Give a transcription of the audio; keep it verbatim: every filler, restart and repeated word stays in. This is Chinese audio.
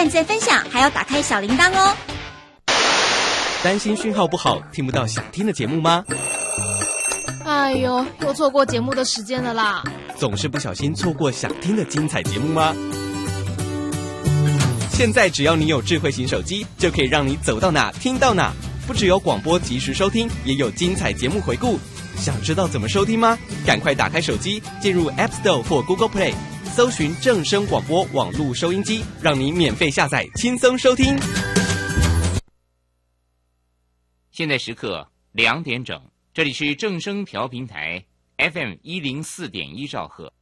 按赞分享，还要打开小铃铛哦。 担心讯号不好，听不到想听的节目吗？ 哎呦，又错过节目的时间了啦！ 总是不小心错过想听的精彩节目吗？现在只要你有智慧型手机，就可以让你走到哪听到哪。不只有广播及时收听，也有精彩节目回顾。想知道怎么收听吗？赶快打开手机，进入 App Store 或 Google Play， 搜寻正声广播网络收音机，让你免费下载，轻松收听。 现在时刻两点整，这里是正声调频台 F M 一零四点一兆赫。